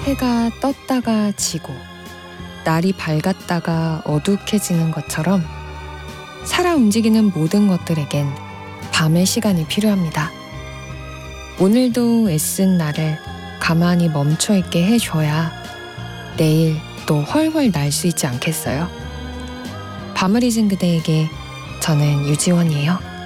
해가 떴다가 지고 날이 밝았다가 어둑해지는 것처럼 살아 움직이는 모든 것들에겐 밤의 시간이 필요합니다. 오늘도 애쓴 나를 가만히 멈춰있게 해줘야 내일 또 훨훨 날 수 있지 않겠어요? 밤을 잊은 그대에게 저는 유지원이에요.